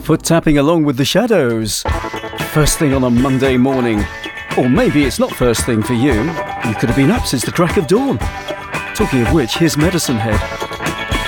Foot tapping along with the shadows. First thing on a Monday morning. Or maybe it's not first thing for you. You could have been up since the crack of dawn. Talking of which, here's Medicine Head.